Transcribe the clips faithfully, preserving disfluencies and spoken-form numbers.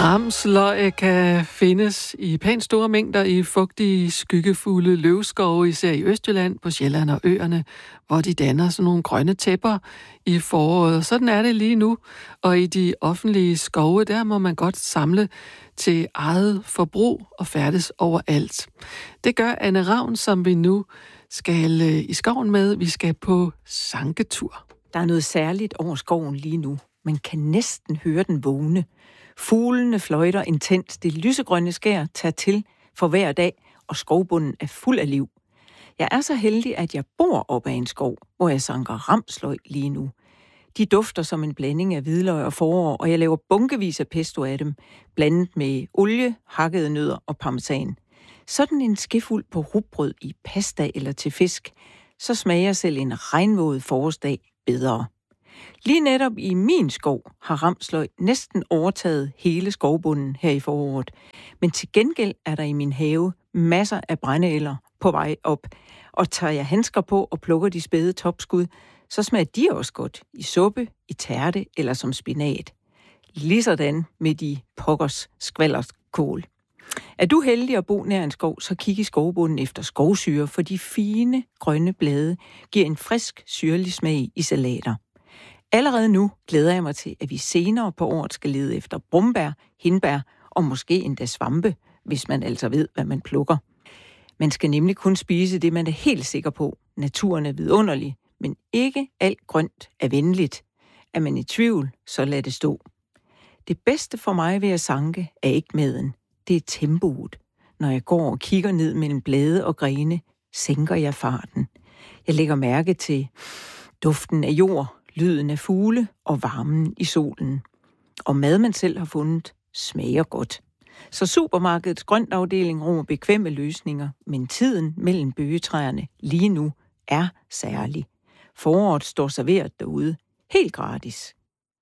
Ramsløg kan findes i pænt store mængder i fugtige, skyggefulde løvskove, især i Østjylland, på Sjælland og øerne, hvor de danner sådan nogle grønne tæpper i foråret. Sådan er det lige nu, og i de offentlige skove, der må man godt samle til eget forbrug og færdes overalt. Det gør Anne Ravn, som vi nu skal i skoven med. Vi skal på sanketur. Der er noget særligt over skoven lige nu. Man kan næsten høre den vågne. Fuglene fløjter intens, det lysegrønne skær tager til for hver dag, og skovbunden er fuld af liv. Jeg er så heldig, at jeg bor op ad en skov, hvor jeg sanker ramsløg lige nu. De dufter som en blanding af hvidløg og forår, og jeg laver bunkevis af pesto af dem, blandet med olie, hakkede nødder og parmesan. Sådan en skefuld på rugbrød i pasta eller til fisk, så smager selv en regnvåd forårsdag bedre. Lige netop i min skov har ramsløg næsten overtaget hele skovbunden her i foråret. Men til gengæld er der i min have masser af brændeælder på vej op. Og tager jeg handsker på og plukker de spæde topskud, så smager de også godt i suppe, i tærte eller som spinat. Ligesådan med de pokkers skvalderskål. Er du heldig at bo nær en skov, så kig i skovbunden efter skovsyre, for de fine grønne blade giver en frisk, syrlig smag i salater. Allerede nu glæder jeg mig til, at vi senere på året skal lede efter brumbær, hindbær og måske endda svampe, hvis man altså ved, hvad man plukker. Man skal nemlig kun spise det, man er helt sikker på. Naturen er vidunderlig, men ikke alt grønt er venligt. Er man i tvivl, så lad det stå. Det bedste for mig ved at sanke er ikke maden. Det er tempoet. Når jeg går og kigger ned mellem blade og grene, sænker jeg farten. Jeg lægger mærke til duften af jord, lyden af fugle og varmen i solen. Og mad, man selv har fundet, smager godt. Så supermarkedets grøntafdeling rummer bekvemme løsninger, men tiden mellem bøgetræerne lige nu er særlig. Foråret står serveret derude, helt gratis.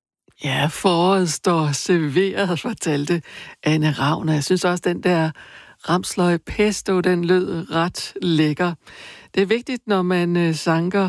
Ja, foråret står serveret, fortalte Anne Ravn. Jeg synes også, den der ramsløg pesto, den lød ret lækker. Det er vigtigt, når man sanker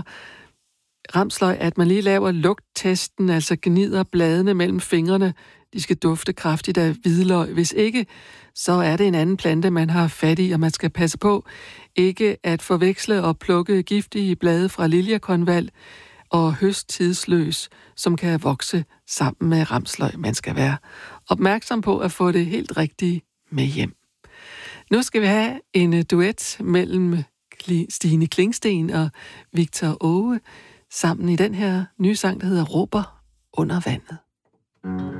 ramsløg, at man lige laver lugttesten, altså gnider bladene mellem fingrene. De skal dufte kraftigt af hvidløg. Hvis ikke, så er det en anden plante, man har fat i, og man skal passe på ikke at forveksle og plukke giftige blade fra liljekonvalg og høsttidsløs, som kan vokse sammen med ramsløg. Man skal være opmærksom på at få det helt rigtige med hjem. Nu skal vi have en duet mellem Stine Klingsten og Victor Åge sammen i den her nye sang, der hedder Råber under vandet.